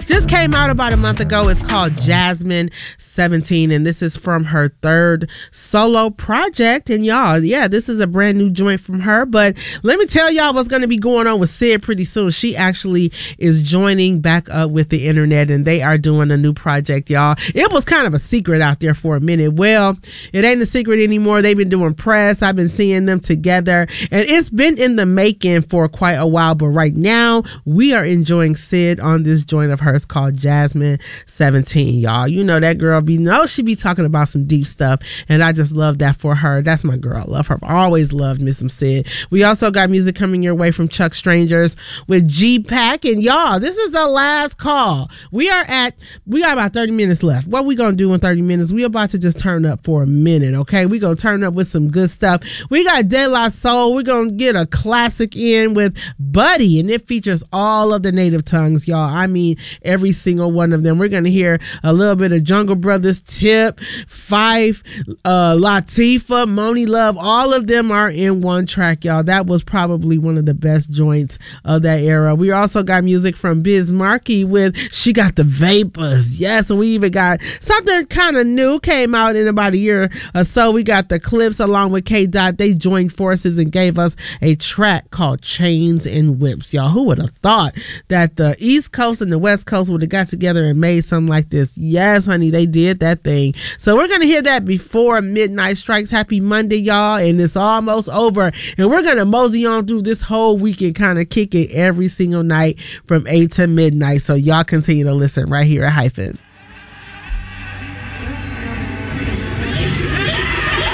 Just came out about a month ago. It's called Jasmine 17, and this is from her third solo project. And y'all, yeah, this is a brand new joint from her. But let me tell y'all what's going to be going on with Syd pretty soon. She actually is joining back up with the internet, and they are doing a new project, y'all. It was kind of a secret out there for a minute. Well, it ain't a secret anymore. They've been doing press. I've been seeing them together, and it's been in the making for quite a while. But right now, we are enjoying Syd on this joint of hers called Jasmine 17, y'all. You know that girl she be talking about some deep stuff, and I just love that for her. That's my girl. I love her. I always loved Miss some Syd. We also got music coming your way from Chuck Strangers with G-Pack, and y'all, this is the last call. We got about 30 minutes left. What we gonna do in 30 minutes? We about to just turn up for a minute, okay? We gonna turn up with some good stuff. We got De La Soul. We're gonna get a classic in with Buddy, and it features all of the native tongues, y'all. I mean, every single one of them. We're gonna hear a little bit of Jungle Brothers, Tip, Fife, Latifah, Moni Love. All of them are in one track, y'all. That was probably one of the best joints of that era. We also got music from Biz Markie with She Got the Vapors. Yes, and we even got something kind of new, came out in about a year or so. We got the Clips along with K Dot. They joined forces and gave us a track called Chains and Whips, y'all. Who would have thought that the East Coast and the West Coast would have got together and made something like this? Yes, honey, they did that thing. So we're going to hear that before midnight strikes. Happy Monday, y'all, and it's almost over. And we're going to mosey on through this whole week and kind of kick it every single night from 8 to midnight. So y'all continue to listen right here at Hyphen.